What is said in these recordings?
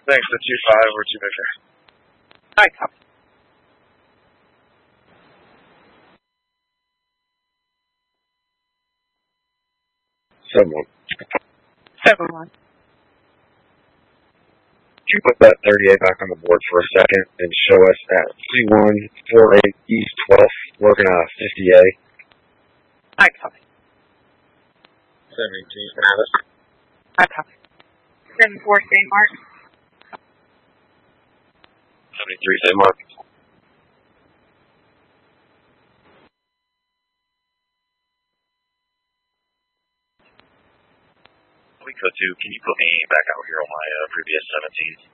Thanks, the 2-5 or 2 Victor. Alright, copy. Someone. 7-1. Could you put that 38 back on the board for a second and show us at 3148 East 12th, working on 50A? Alright, copy. 72 Travis. Alright, copy. 7-4 St. Mark. 73 St. Mark. We could too. Can you put me back out here on my previous 17?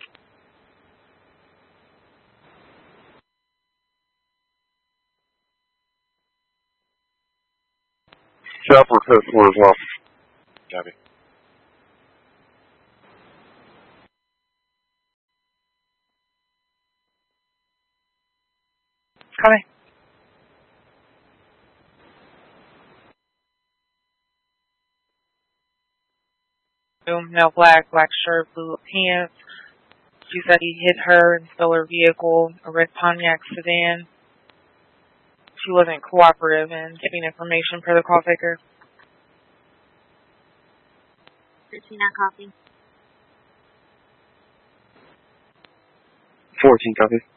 Chopper code 4 as well. Copy. Copy. Male black, black shirt, blue pants. She said he hit her and stole her vehicle, a red Pontiac sedan. She wasn't cooperative in giving information for the call taker. 13 on copy. 14 copy.